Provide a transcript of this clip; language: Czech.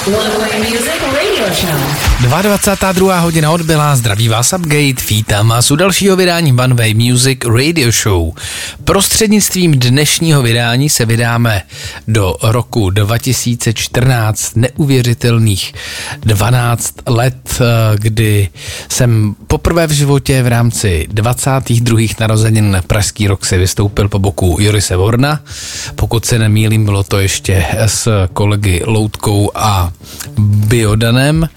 22. hodina odbyla, zdraví vás Upgate, vítám vás u dalšího vydání One Way Music Radio Show. Prostřednictvím dnešního vydání se vydáme do roku 2014, neuvěřitelných 12 let, kdy jsem poprvé v životě v rámci 22. narozenin Pražský rok si vystoupil po boku Jorise Vorna. Pokud se nemýlím, bylo to ještě s kolegy Loutkou a Biodanem.